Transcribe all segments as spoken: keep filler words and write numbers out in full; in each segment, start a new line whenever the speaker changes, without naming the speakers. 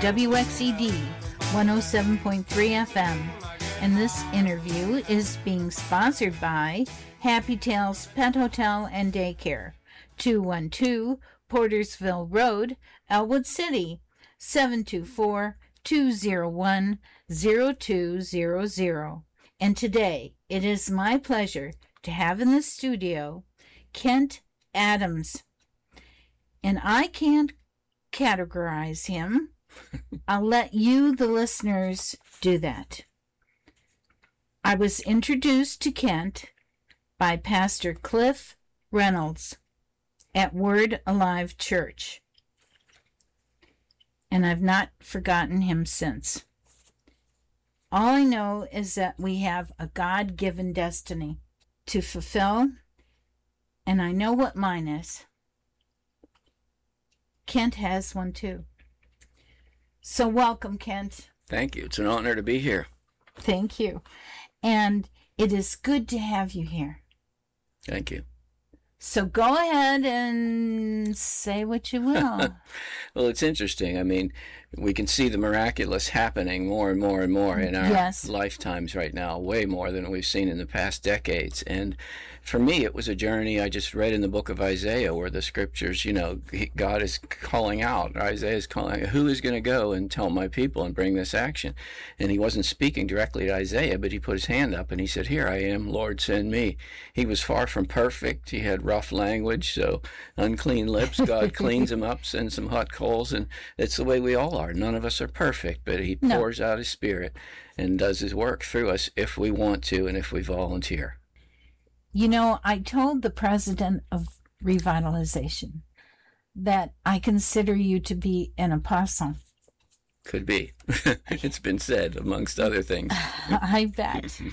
W X E D one oh seven point three F M, and this interview is being sponsored by Happy Tales Pet Hotel and Daycare, two one two Portersville Road, Elwood City, seven two four, two oh one, oh two oh oh. And today, it is my pleasure to have in the studio Kent Adams. And I can't categorize him. I'll let you, the listeners, do that. I was introduced to Kent by Pastor Cliff Reynolds at Word Alive Church, and I've not forgotten him since. All I know is that we have a God-given destiny to fulfill, and I know what mine is. Kent has one too. So welcome, Kent.
Thank you. It's an honor to be here.
Thank you. And it is good to have you here.
Thank you.
So go ahead and say what you will.
Well, it's interesting. I mean, we can see the miraculous happening more and more and more in our
yes.
lifetimes right now, way more than we've seen in the past decades. And for me, it was a journey I just read in the book of Isaiah, where the scriptures, you know, God is calling out. Isaiah is calling, who is going to go and tell my people and bring this action? And he wasn't speaking directly to Isaiah, but he put his hand up and he said, here I am, Lord, send me. He was far from perfect. He had rough language, so unclean lips. God cleans him up, sends some hot coals, and it's the way we all are. None of us are perfect, but he
no.
pours out his spirit and does his work through us if we want to and if we volunteer.
You know, I told the president of Revitalization that I consider you to be an apostle.
Could be. It's been said, amongst other things.
I bet.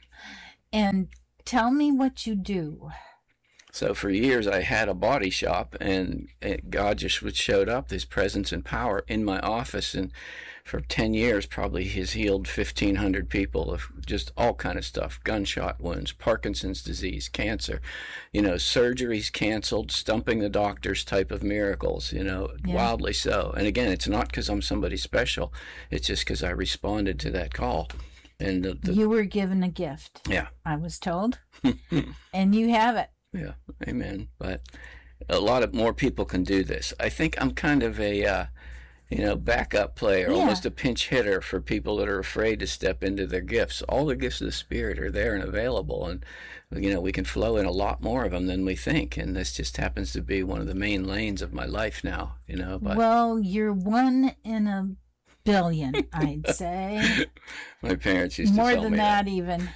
And tell me what you do.
So for years I had a body shop, and God just showed up, his presence and power in my office, and for ten years probably he's healed fifteen hundred people of just all kind of stuff, gunshot wounds, Parkinson's disease, cancer, you know, surgeries canceled, stumping the doctors type of miracles, you know, yeah. wildly so. And again, it's not because I'm somebody special, it's just because I responded to that call. And the, the,
you were given a gift.
Yeah.
I was told. And you have it.
Yeah, amen. But a lot of more people can do this. I think I'm kind of a, uh, you know, backup player,
yeah.
almost a pinch hitter for people that are afraid to step into their gifts. All the gifts of the Spirit are there and available, and, you know, we can flow in a lot more of them than we think, and this just happens to be one of the main lanes of my life now, you know. But
well, you're one in a billion, I'd say.
My parents used
more
to tell
than
me
that,
that.
even.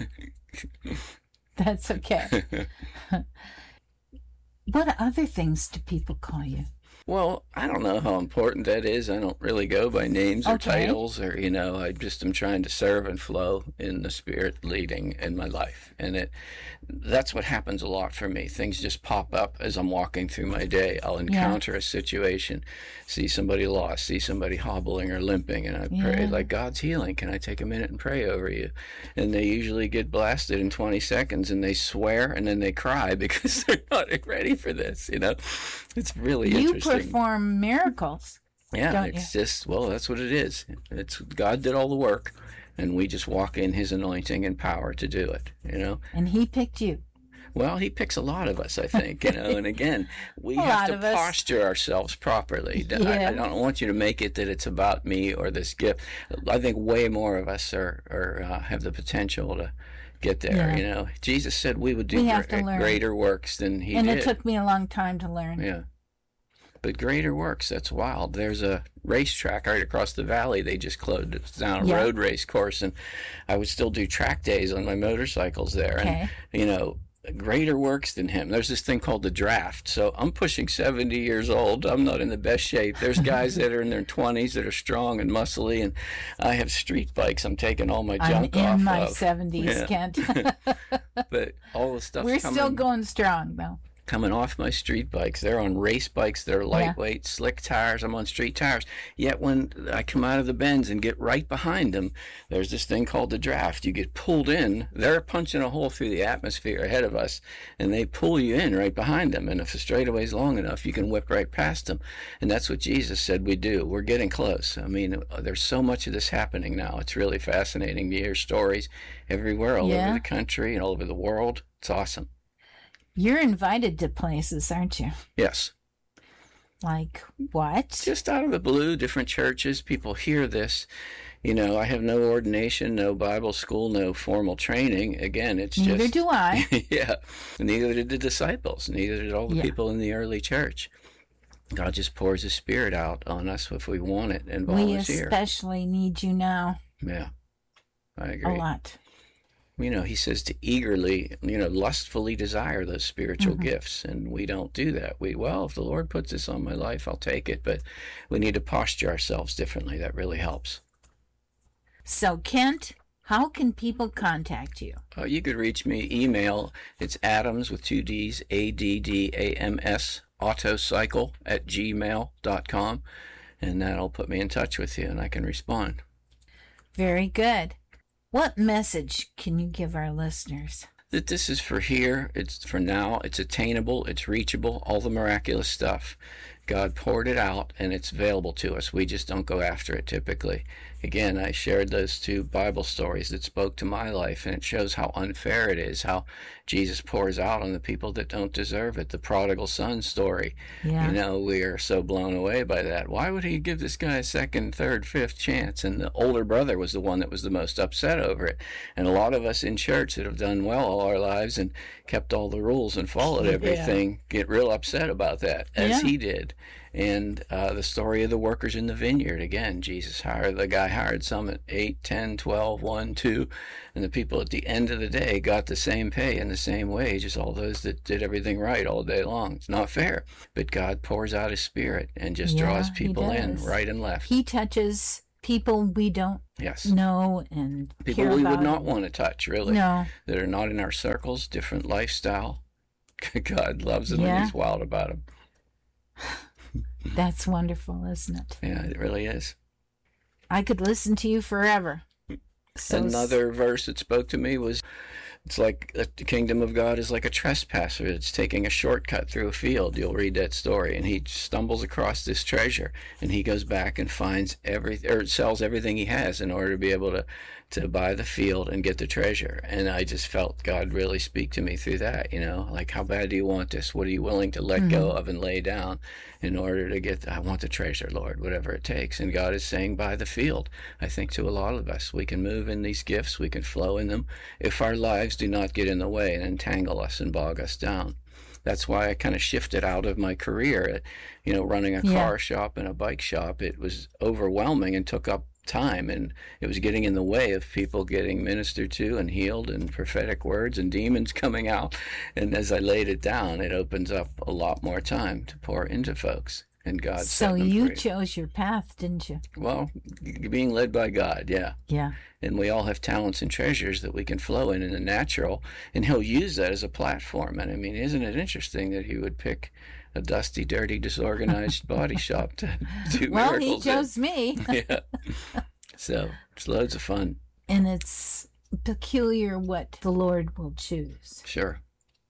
That's okay. What other things do people call you?
Well, I don't know how important that is. I don't really go by names or
okay.
titles, or, you know, I just am trying to serve and flow in the Spirit leading in my life. And it that's what happens a lot for me. Things just pop up as I'm walking through my day. I'll encounter yeah. a situation, see somebody lost, see somebody hobbling or limping, and I pray,
yeah.
like, God's healing. Can I take a minute and pray over you? And they usually get blasted in twenty seconds, and they swear, and then they cry because they're not ready for this, you know? It's really
you
interesting.
You perform miracles.
Yeah,
don't
it's
you?
just, well, that's what it is. It's God did all the work, and we just walk in his anointing and power to do it, you know?
And he picked you.
Well, he picks a lot of us, I think, you know, and again, we
a
have to
lot of
posture us. ourselves properly.
Yeah.
I, I don't want you to make it that it's about me or this gift. I think way more of us are, are uh, have the potential to get there,
yeah.
you know. Jesus said we would do
we have
gr-
to learn.
greater works than he
and
did.
And it took me a long time to learn.
Yeah. But greater works, that's wild. There's a racetrack right across the valley. They just closed it down a
yeah.
road race course, and I would still do track days on my motorcycles there.
Okay.
And, you know, greater works than him. There's this thing called the draft. So I'm pushing seventy years old. I'm not in the best shape. There's guys that are in their twenties that are strong and muscly, and I have street bikes. I'm taking all my junk
I'm
off
in my
of.
seventies,
Yeah.
Kent.
But all the stuff
We're
coming,
still going strong, though.
coming off my street bikes. They're on race bikes. They're lightweight, yeah. slick tires. I'm on street tires. Yet when I come out of the bends and get right behind them, there's this thing called the draft. You get pulled in. They're punching a hole through the atmosphere ahead of us, and they pull you in right behind them. And if the straightaway's long enough, you can whip right past them. And that's what Jesus said we do. We're getting close. I mean, there's so much of this happening now. It's really fascinating to hear stories everywhere, all yeah. over the country and all over the world. It's awesome.
You're invited to places, aren't you?
Yes.
Like what?
Just out of the blue, different churches. People hear this. You know, I have no ordination, no Bible school, no formal training. Again, it's
Neither
just...
Neither do I.
Yeah. Neither did the disciples. Neither did all the yeah. people in the early church. God just pours His Spirit out on us if we want it and volunteer.
We especially need you now.
Yeah, I agree.
A lot.
You know, He says to eagerly, you know, lustfully desire those spiritual mm-hmm. gifts, and we don't do that. We, well, if the Lord puts this on my life, I'll take it, but we need to posture ourselves differently. That really helps.
So, Kent, how can people contact you?
Uh, you could reach me, email. It's Adams with two D's, A D D A M S, autocycle at gmail dot com, and that'll put me in touch with you, and I can respond.
Very good. What message can you give our listeners?
That this is for here, it's for now, it's attainable, it's reachable, all the miraculous stuff. God poured it out, and it's available to us. We just don't go after it typically. Again, I shared those two Bible stories that spoke to my life, and it shows how unfair it is, how Jesus pours out on the people that don't deserve it. The prodigal son story. Yeah. You know, we are so blown away by that. Why would He give this guy a second, third, fifth chance? And the older brother was the one that was the most upset over it. And a lot of us in church that have done well all our lives and kept all the rules and followed everything yeah. get real upset about that, as yeah. he did. And uh, the story of the workers in the vineyard, again, Jesus hired, the guy hired some at eight, ten, twelve, one, two, and the people at the end of the day got the same pay and the same wage as all those that did everything right all day long. It's not fair, but God pours out His Spirit and just yeah, draws people in right and left.
He touches people we don't
yes.
know and
people
care
we
about.
would not want to touch, really,
no.
that are not in our circles, different lifestyle. God loves them
yeah.
and He's wild about them.
That's wonderful, isn't it?
Yeah, it really is.
I could listen to you forever. So
Another verse that spoke to me was, it's like the kingdom of God is like a trespasser that's taking a shortcut through a field. You'll read that story, and he stumbles across this treasure, and he goes back and finds every or sells everything he has in order to be able to to buy the field and get the treasure. And I just felt God really speak to me through that, you know, like, how bad do you want this? What are you willing to let mm-hmm. go of and lay down in order to get, the, I want the treasure, Lord, whatever it takes. And God is saying, buy the field. I think to a lot of us, we can move in these gifts, we can flow in them, if our lives do not get in the way and entangle us and bog us down. That's why I kind of shifted out of my career, you know, running a
yeah.
car shop and a bike shop. It was overwhelming and took up time, and it was getting in the way of people getting ministered to and healed and prophetic words and demons coming out. And as I laid it down, it opens up a lot more time to pour into folks. And God
so
set them
you
free.
chose your path, didn't you?
Well, being led by God, yeah.
Yeah.
And we all have talents and treasures that we can flow in in the natural, and He'll use that as a platform. And I mean, isn't it interesting that He would pick a dusty, dirty, disorganized body shop to do
well,
miracles?
Well, He chose
in.
me.
Yeah. So it's loads of fun.
And it's peculiar what the Lord will choose.
Sure.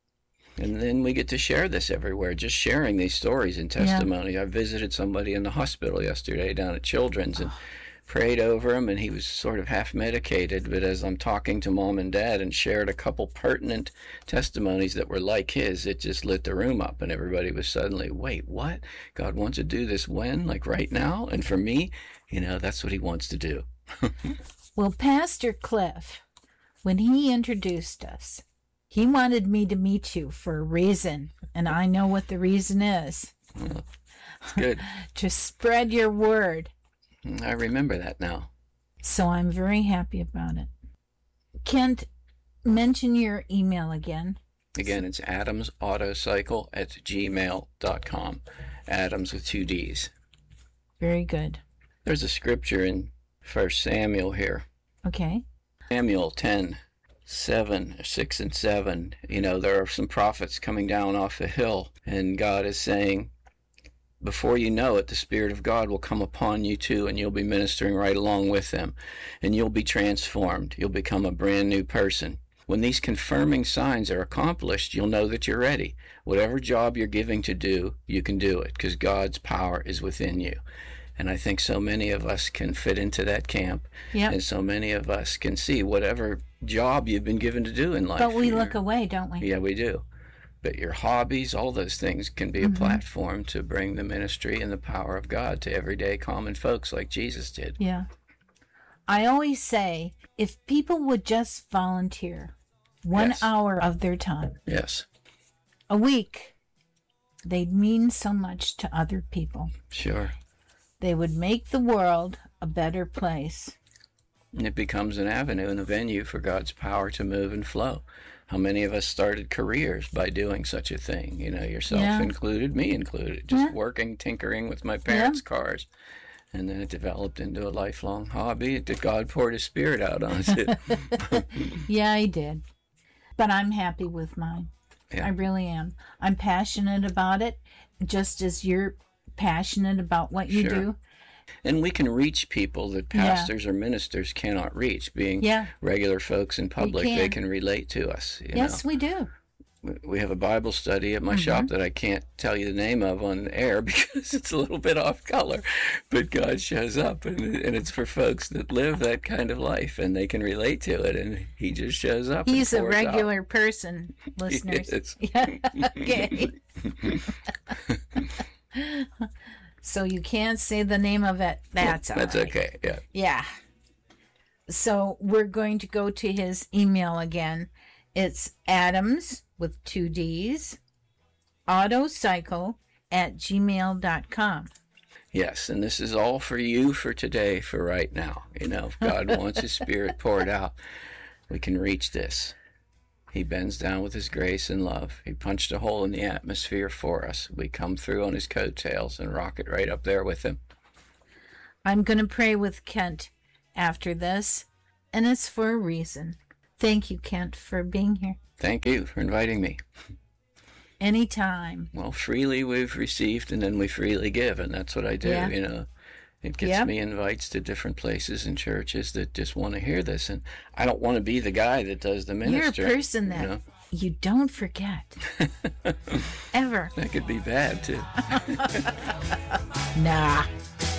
And then we get to share this everywhere, just sharing these stories and testimony. Yeah. I visited somebody in the hospital yesterday down at Children's and prayed over him, and he was sort of half medicated. But as I'm talking to Mom and Dad and shared a couple pertinent testimonies that were like his, it just lit the room up, and everybody was suddenly, wait, what? God wants to do this when? Like right now? And for me, you know, that's what He wants to do.
Well, Pastor Cliff, when he introduced us, he wanted me to meet you for a reason, and I know what the reason is.
Well, it's good.
To spread your word.
I remember that now.
So I'm very happy about it. Kent, mention your email again.
Again, it's adamsautocycle at gmail dot com. Adams with two D's.
Very good.
There's a scripture in First Samuel here.
Okay.
Samuel ten seven, six and seven, you know, there are some prophets coming down off the hill, and God is saying, before you know it, the Spirit of God will come upon you too, and you'll be ministering right along with them, and you'll be transformed. You'll become a brand new person. When these confirming signs are accomplished, you'll know that you're ready. Whatever job you're giving to do, you can do it, because God's power is within you. And I think so many of us can fit into that camp,
Yep.
and so many of us can see whatever job you've been given to do in life.
But we
You're-
look away, don't we?
Yeah, we do. But your hobbies, all those things can be a
Mhm.
platform to bring the ministry and the power of God to everyday common folks like Jesus did.
Yeah. I always say, if people would just volunteer one
Yes.
hour of their time
Yes,
a week, they'd mean so much to other people.
sure.
They would make the world a better place.
And it becomes an avenue and a venue for God's power to move and flow. How many of us started careers by doing such a thing? You know, yourself
Yeah.
included, me included, just
Yeah.
working, tinkering with my parents' cars. And then it developed into a lifelong hobby that God poured His Spirit out onto it.
Yeah, I did. But I'm happy with mine.
Yeah.
I really am. I'm passionate about it, just as you're passionate about what you
Sure.
do.
And we can reach people that pastors or ministers cannot reach. Being
Yeah.
regular folks in public, they
can.
can relate to us. You
Yes,
know?
we do.
We have a Bible study at my shop that I can't tell you the name of on air because it's a little bit off color. But God shows up, and, and it's for folks that live that kind of life, and they can relate to it, and He just shows up.
He's
and
a
pours out.
regular person, listeners.
is.
Okay. So you can't say the name of it. That's all
That's
right.
okay, yeah.
Yeah. So we're going to go to his email again. It's Adams with two D's, autocycle at gmail dot com.
Yes, and this is all for you for today, for right now. You know, if God wants His Spirit poured out, we can reach this. He bends down with His grace and love. He punched a hole in the atmosphere for us. We come through on His coattails and rocket right up there with Him.
I'm going to pray with Kent after this, and it's for a reason. Thank you, Kent, for being here.
Thank you for inviting me.
Anytime.
Well, freely we've received, and then we freely give, and that's what I do,
Yeah.
you know. It gets
Yep.
me invites to different places and churches that just want to hear this, and I don't want to be the guy that does the
You're a
ministry.
person that
you know?
you don't forget. Ever.
That could be bad, too.
Nah.